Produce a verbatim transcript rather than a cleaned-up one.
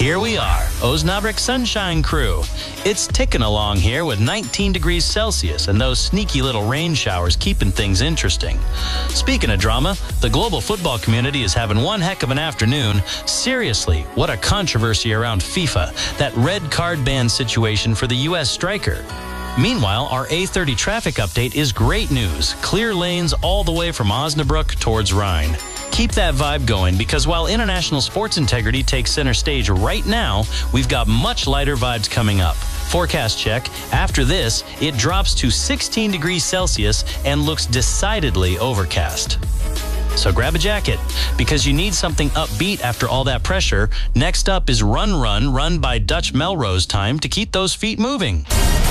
Here we are, Osnabrück Sunshine Crew. It's ticking along here with nineteen degrees Celsius and those sneaky little rain showers keeping things interesting. Speaking of drama, the global football community is having one heck of an afternoon. Seriously, what a controversy around FIFA, that red card ban situation for the U S striker. Meanwhile, our A thirty traffic update is great news. Clear lanes all the way from Osnabrück towards Rhine. Keep that vibe going, because while international sports integrity takes center stage right now, we've got much lighter vibes coming up. Forecast check. After this, it drops to sixteen degrees Celsius and looks decidedly overcast. So grab a jacket, because you need something upbeat after all that pressure. Next up is Run Run, run by Dutch Melrose Time to keep those feet moving.